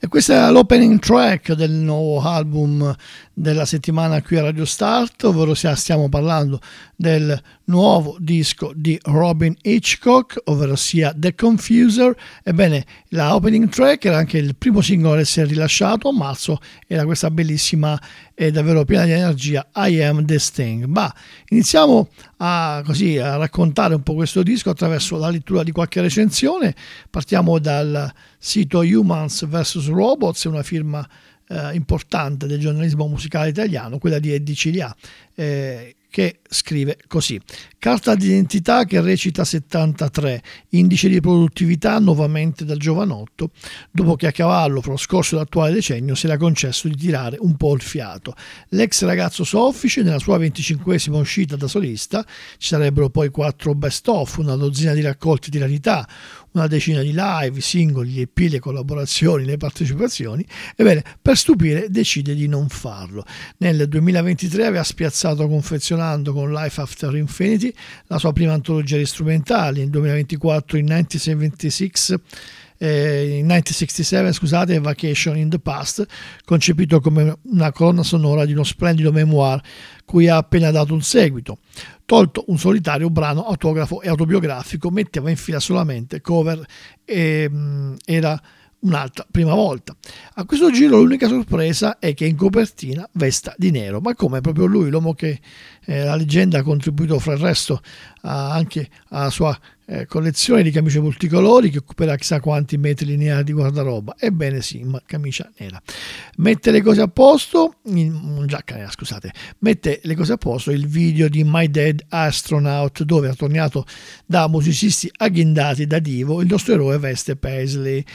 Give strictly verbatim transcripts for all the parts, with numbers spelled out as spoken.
E questa è l'opening track del nuovo album della settimana qui a Radio Start, ovvero sia stiamo parlando del nuovo disco di Robyn Hitchcock, ovvero sia The Confuser. Ebbene, la opening track era anche il primo singolo ad essere rilasciato a marzo, era questa bellissima e davvero piena di energia I Am The Sting. Ma iniziamo a, così, a raccontare un po' questo disco attraverso la lettura di qualche recensione. Partiamo dal sito Humans versus Robots, una firma eh, importante del giornalismo musicale italiano, quella di Eddie Cilia, eh, che scrive così: carta d'identità che recita settantatré, indice di produttività nuovamente dal giovanotto, dopo che a cavallo fra lo scorso e l'attuale decennio si era concesso di tirare un po' il fiato. L'ex ragazzo soffice, nella sua venticinquesima uscita da solista, ci sarebbero poi quattro best of, una dozzina di raccolte di rarità, una decina di live, singoli, E P, le collaborazioni, le partecipazioni. Ebbene, per stupire decide di non farlo. Nel duemilaventitré aveva spiazzato confezionando con Life After Infinity la sua prima antologia di strumentali, nel duemilaventiquattro in millenovecentosettantasei eh, in millenovecentoessantasette, scusate, Vacation in the Past, concepito come una colonna sonora di uno splendido memoir cui ha appena dato un seguito. Tolto un solitario brano autografo e autobiografico, metteva in fila solamente cover e mh, era un'altra prima volta. A questo giro l'unica sorpresa è che in copertina vesta di nero, ma come proprio lui, l'uomo che eh, la leggenda ha contribuito fra il resto a, anche alla sua eh, collezione di camicie multicolori che occuperà chissà quanti metri lineari di guardaroba. Ebbene sì, ma camicia nera. Mette le cose a posto, in, giacca nera scusate, mette le cose a posto il video di My Dead Astronaut, dove attorniato da musicisti agghindati da divo, il nostro eroe veste Paisley.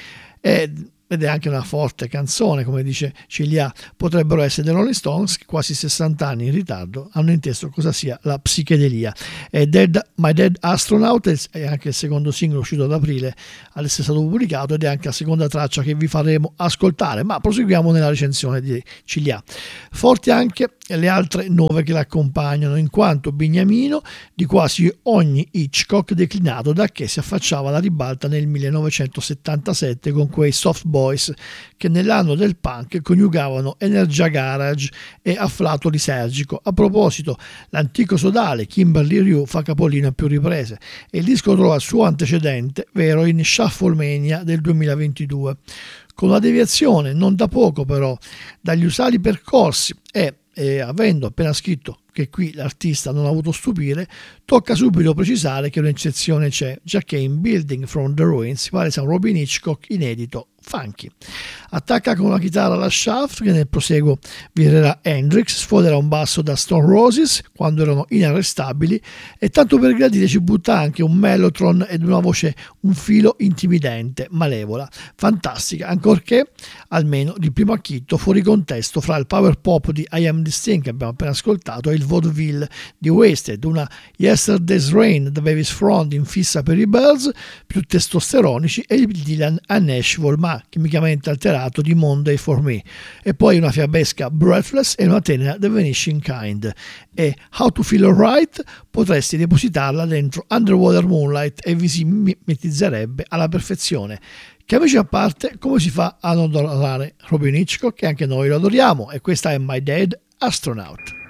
Ed è anche una forte canzone, come dice Cilia. Potrebbero essere dei Rolling Stones che quasi sessanta anni in ritardo hanno inteso cosa sia la psichedelia. E Dead, My Dead Astronaut è anche il secondo singolo uscito ad aprile, ad essere stato pubblicato, ed è anche la seconda traccia che vi faremo ascoltare. Ma proseguiamo nella recensione di Cilia. Forti anche le altre nove che l'accompagnano, in quanto bignamino di quasi ogni Hitchcock declinato, da che si affacciava alla ribalta nel millenovecentosettantasette con quei soft boys che nell'anno del punk coniugavano energia garage e afflato lisergico. A proposito, l'antico sodale Kimberly Rue fa capolino a più riprese e il disco trova il suo antecedente vero in Shufflemania del duemilaventidue, con una deviazione non da poco però dagli usuali percorsi e E avendo appena scritto che qui l'artista non ha avuto stupire, tocca subito precisare che un'eccezione c'è, già che in Building from the Ruins pare sia un Robyn Hitchcock inedito funky. Attacca con una chitarra la Shaft, che nel proseguo virerà Hendrix, sfodera un basso da Stone Roses quando erano inarrestabili, e tanto per gradire ci butta anche un mellotron ed una voce un filo intimidente, malevola, fantastica, ancorché almeno di primo acchitto fuori contesto fra il power pop di I Am The Sting che abbiamo appena ascoltato e il vaudeville di Wasted, una Yesterday's Rain da Davis Front in fissa per i Birds, più testosteronici, e il Dylan a Nashville ma chimicamente alterato di Monday for Me, e poi una fiabesca Breathless e una tenera The Vanishing Kind. E How to Feel Alright potresti depositarla dentro Underwater Moonlight e vi si mimetizzerebbe alla perfezione. Che amici a parte, come si fa a non adorare Robyn Hitchcock? Che anche noi lo adoriamo, e questa è My Dead Astronaut.